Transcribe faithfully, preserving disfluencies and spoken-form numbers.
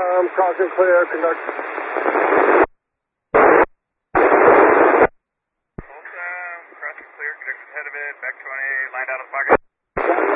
confirm, crossing clear, conduct. Tulsa, crossing clear, conduct ahead of it, back twenty, lined out of pocket.